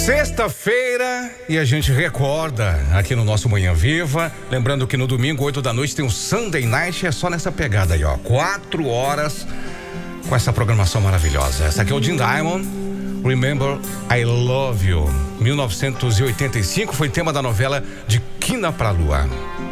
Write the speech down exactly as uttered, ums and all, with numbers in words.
Sexta-feira e a gente recorda aqui no nosso Manhã Viva. Lembrando que no domingo, oito da noite, tem o Sunday Night. É só nessa pegada aí, ó. Quatro horas com essa programação maravilhosa. Essa aqui é o Jim Diamond. Remember I Love You. mil novecentos e oitenta e cinco foi tema da novela De Quina pra Lua.